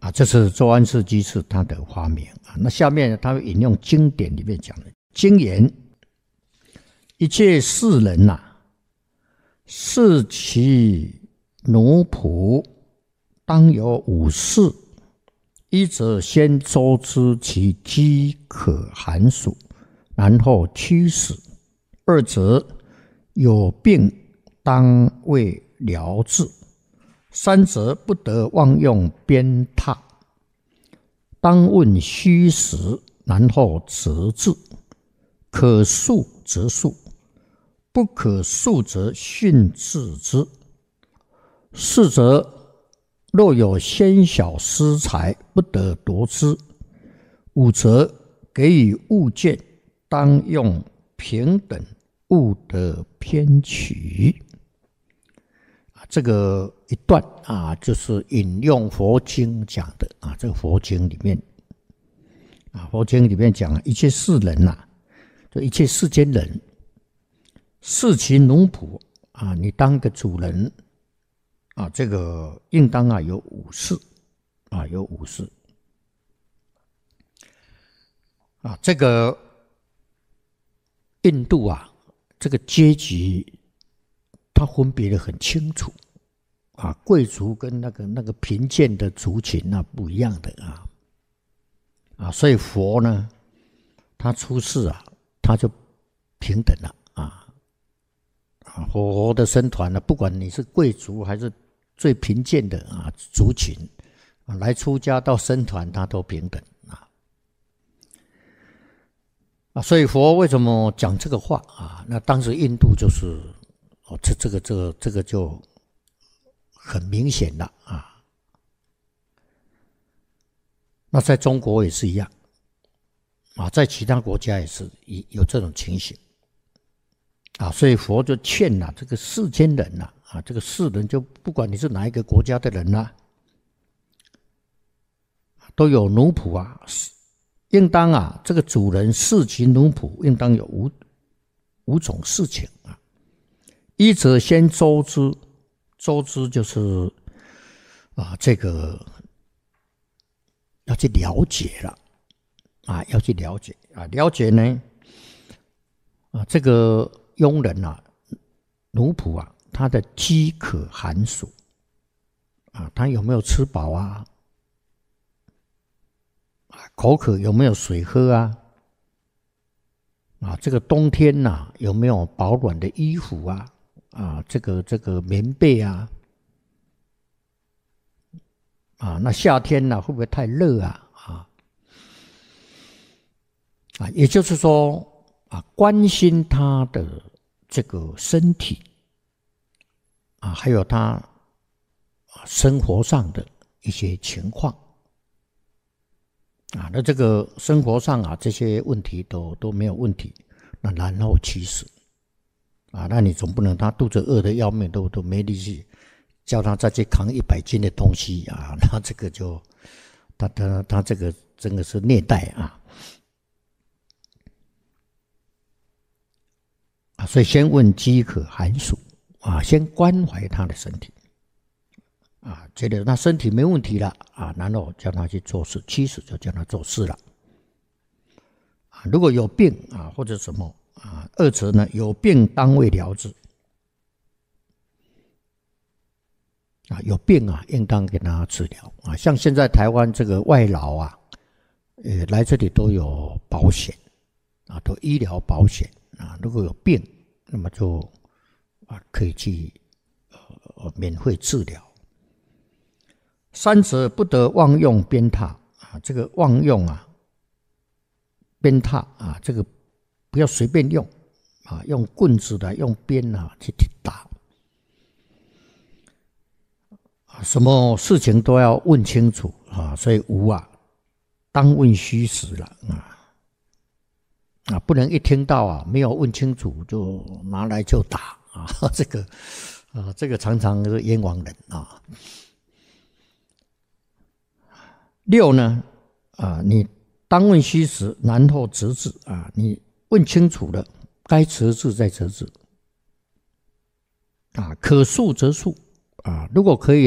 这是周安世居士他的发明那下面他会引用经典里面讲的经言：一切世人视其奴仆，当有五事：一则先周知其饥渴寒暑，然后驱使；二则有病当为疗治；三则不得妄用鞭挞，当问虚实，然后责治。可恕则恕，不可恕则训治之。四则若有先小私财，不得夺之。五则给予物件，当用平等，勿得偏取。这个一段就是引用佛经讲的这个佛经里面佛经里面讲一切世人就一切世间人视其奴仆你当个主人这个应当有五事有五事这个印度这个阶级它分别得很清楚贵族跟那个贫贱的族群不一样的所以佛呢他出世他就平等了佛的僧团不管你是贵族还是最贫贱的族群来出家到僧团他都平等所以佛为什么讲这个话那当时印度就是这个就很明显了那在中国也是一样在其他国家也是有这种情形所以佛就劝这个世间人这个世人就不管你是哪一个国家的人都有奴仆应当这个主人视其奴仆，应当有五种事情一则先周知，周知就是这个要去了解了要去了解了解呢这个佣人奴仆他的饥渴寒暑他有没有吃饱口渴有没有水喝这个冬天有没有保暖的衣服这个棉被那夏天会不会太热也就是说关心他的这个身体还有他生活上的一些情况那这个生活上这些问题都没有问题，那然后驱使那你总不能他肚子饿得要命都没力气，叫他再去扛100斤的东西那这个就他这个真的是虐待所以先问饥渴寒暑先关怀他的身体觉得他身体没问题了然后叫他去做事，驱使就叫他做事了如果有病或者什么二则呢有病当为疗治有病应当给他治疗像现在台湾这个外劳来这里都有保险都医疗保险如果有病那么就可以去免费治疗。三则不得妄用鞭挞这个妄用鞭挞这个不要随便用用棍子用鞭去打什么事情都要问清楚所以无当问虚实了不能一听到没有问清楚就拿来就打这个常常是冤枉人六呢你当问虚实，然后责治你问清楚了，该责治再责治可恕则恕如果可以